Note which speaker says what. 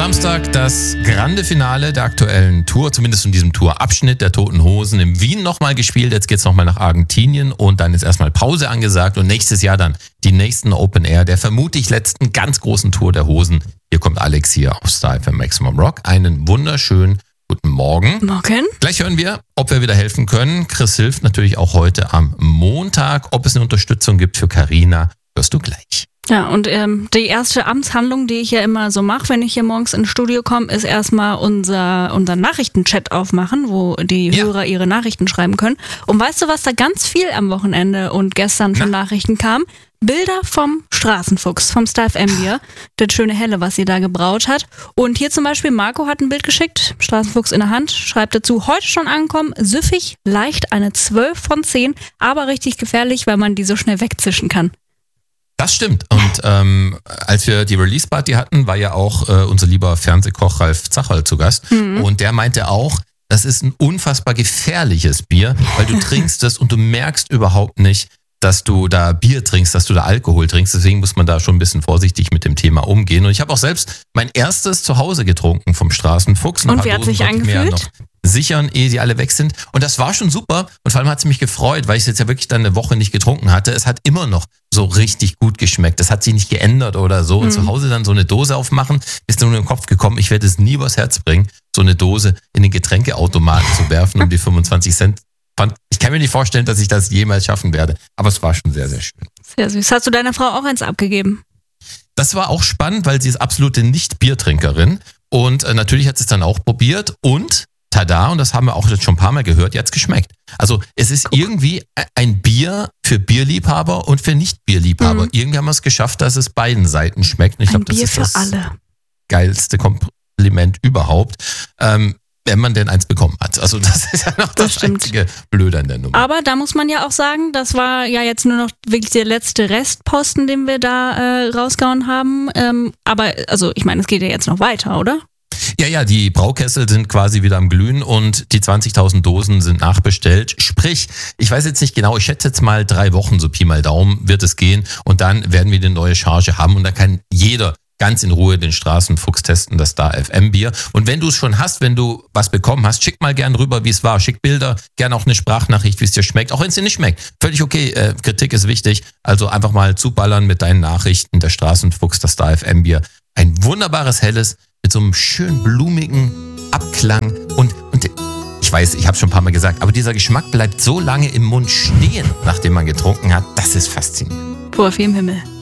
Speaker 1: Samstag das grande Finale der aktuellen Tour, zumindest in diesem Tourabschnitt der Toten Hosen in Wien nochmal gespielt. Jetzt geht's nochmal nach Argentinien und dann ist erstmal Pause angesagt und nächstes Jahr dann die nächsten Open Air der vermutlich letzten ganz großen Tour der Hosen. Hier kommt Alex hier auf Star FM Maximum Rock. Einen wunderschönen guten Morgen.
Speaker 2: Morgen.
Speaker 1: Gleich hören wir, ob wir wieder helfen können. Chris hilft natürlich auch heute am Montag. Ob es eine Unterstützung gibt für Carina, hörst du gleich.
Speaker 2: Ja, und die erste Amtshandlung, die ich ja immer so mache, wenn ich hier morgens ins Studio komme, ist erstmal unseren Nachrichtenchat aufmachen, wo die Hörer ihre Nachrichten schreiben können. Und weißt du, was da ganz viel am Wochenende und gestern für Nachrichten kam? Bilder vom Straßenfuchs, vom Star FM Bier. Das schöne Helle, was sie da gebraut hat. Und hier zum Beispiel, Marco hat ein Bild geschickt, Straßenfuchs in der Hand, schreibt dazu, heute schon angekommen, süffig, leicht, eine 12 von 10, aber richtig gefährlich, weil man die so schnell wegzischen kann.
Speaker 1: Das stimmt. Und als wir die Release-Party hatten, war ja auch unser lieber Fernsehkoch Ralf Zacherl zu Gast. Mhm. Und der meinte auch, das ist ein unfassbar gefährliches Bier, weil du trinkst es und du merkst überhaupt nicht, dass du da Bier trinkst, dass du da Alkohol trinkst. Deswegen muss man da schon ein bisschen vorsichtig mit dem Thema umgehen. Und ich habe auch selbst mein erstes zu Hause getrunken vom Straßenfuchs.
Speaker 2: Und wie hat sich angefühlt?
Speaker 1: Sichern, ehe sie alle weg sind. Und das war schon super. Und vor allem hat es mich gefreut, weil ich es jetzt ja wirklich dann eine Woche nicht getrunken hatte. Es hat immer noch so richtig gut geschmeckt. Es hat sich nicht geändert oder so. Und zu Hause dann so eine Dose aufmachen, ist nur in den Kopf gekommen, ich werde es nie übers Herz bringen, so eine Dose in den Getränkeautomaten zu werfen, um die 25 Cent. Ich kann mir nicht vorstellen, dass ich das jemals schaffen werde. Aber es war schon sehr, sehr schön.
Speaker 2: Sehr süß. Hast du deiner Frau auch eins abgegeben?
Speaker 1: Das war auch spannend, weil sie ist absolute Nicht-Biertrinkerin. Und natürlich hat sie es dann auch probiert. Und tada, und das haben wir auch jetzt schon ein paar Mal gehört, jetzt geschmeckt. Also es ist irgendwie ein Bier für Bierliebhaber und für Nicht-Bierliebhaber. Irgendwie haben wir es geschafft, dass es beiden Seiten schmeckt. Und ich glaube, das ist das geilste Kompliment überhaupt. Wenn man denn eins bekommen hat. Also das ist ja noch das einzige Blöde an der Nummer.
Speaker 2: Aber da muss man ja auch sagen, das war ja jetzt nur noch wirklich der letzte Restposten, den wir da rausgehauen haben. Aber also ich meine, es geht ja jetzt noch weiter, oder?
Speaker 1: Ja, die Braukessel sind quasi wieder am Glühen und die 20.000 Dosen sind nachbestellt. Sprich, ich weiß jetzt nicht genau, ich schätze jetzt mal 3 Wochen, so Pi mal Daumen, wird es gehen. Und dann werden wir eine neue Charge haben und da kann jeder ganz in Ruhe den Straßenfuchs testen, das Star FM Bier. Und wenn du es schon hast, wenn du was bekommen hast, schick mal gern rüber, wie es war. Schick Bilder, gern auch eine Sprachnachricht, wie es dir schmeckt. Auch wenn es dir nicht schmeckt. Völlig okay, Kritik ist wichtig. Also einfach mal zuballern mit deinen Nachrichten. Der Straßenfuchs, das Star FM Bier. Ein wunderbares Helles mit so einem schön blumigen Abklang. Und ich weiß, ich habe es schon ein paar Mal gesagt, aber dieser Geschmack bleibt so lange im Mund stehen, nachdem man getrunken hat. Das ist faszinierend.
Speaker 2: Vor viel im Himmel.